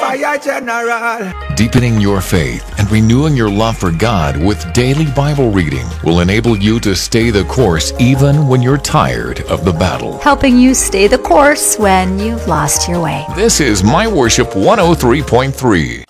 Fire General. Deepening your faith and renewing your love for God with daily Bible reading will enable you to stay the course even when you're tired of the battle. Helping you stay the course when you've lost your way. This is My Worship 103.3.